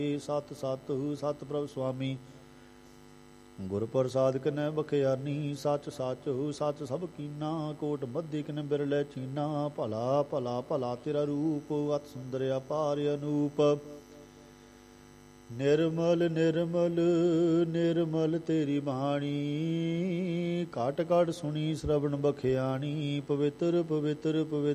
ਸਤ ਸਤ ਸਤ ਪ੍ਰਭ ਸੁਆਮੀ। ਗੁਰ ਪ੍ਰਸਾਦ ਕਨੈ ਬਖਿਆਨੀ, ਸੱਚ ਸੱਚ ਸੱਚ ਸਭ ਕੀਨਾ। ਕੋਟ ਮੱਧੀ ਕਿਨ ਬਿਰਲੇ ਚੀਨਾ, ਭਲਾ ਭਲਾ ਭਲਾ ਤੇਰਾ ਰੂਪ। ਅਤ ਸੁੰਦਰ ਅਪਾਰ ਅਨੂਪ। ਨਿਰਮਲ ਨਿਰਮਲ ਨਿਰਮਲ ਤੇਰੀ ਬਾਣੀ, ਘਟ ਘਟ ਸੁਣੀ ਸ਼ਰਵਣ ਬਖਿਆਣੀ। ਪਵਿੱਤਰ ਪਵਿੱਤਰ ਪਵਿੱਤਰ